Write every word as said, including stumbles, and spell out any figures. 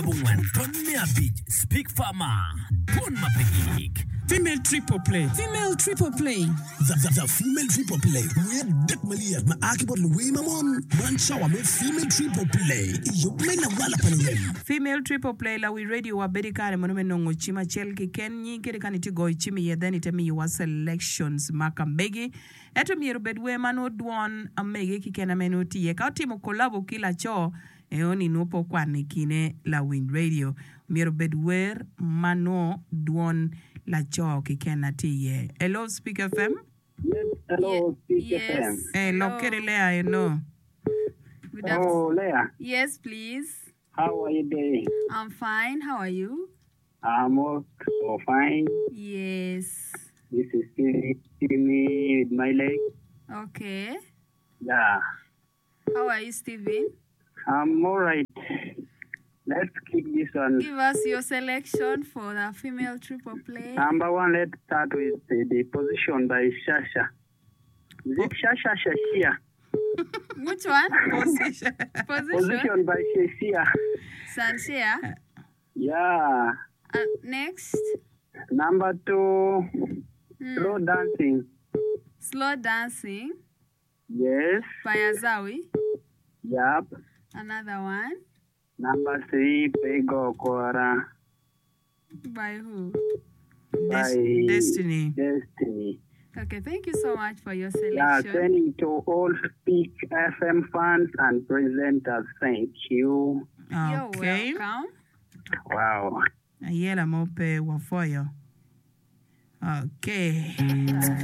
One, turn me a beat, speak farmer, bon my pig. Female triple play. Female triple play. The, the, the female triple play. We're Dick Malia, my Akibot Louis Mamon. One shower me female triple play. You may not wallop. Female triple play la we radio wa bedika monument no chima chelki ken nyi kere kaniti go chimi ye then itemi you was selections makambegi. Eto mi bedwe mano duon amege kikena menoti ye kauti mo kolabo kila cho. Eoni nupo kwa nikine la Wind Radio. Miro bedwer mano duon la cho kikena tiye. Hello, Speak F M? Yes, hello, Speak yes. F M. Eh, lo kere Lea, you know. Good Oh, Leah, Yes, please. how are you doing? I'm fine. How are you? I'm also fine. Yes. This is Timmy with my leg. Okay. Yeah, How are you, Steven? I'm all right. Let's keep this one. Give us your selection for the female triple play. Number one, let's start with the, the position by Shasha. Is it Shasha Shashia? Which one? Position. Position. Position by Shashia. Sanshia. Yeah. Uh, next. Number two, Hmm. slow dancing. Slow dancing Yes. by Azawi. Yup. Another one. Number three, Pego Kora. By who? Des- by Destiny. Destiny. Okay, thank you so much for your Yeah, selection. sending to all Speak F M fans and presenters. Thank you. You're Okay. welcome. Wow. Ayela mope wafoyo. Okay.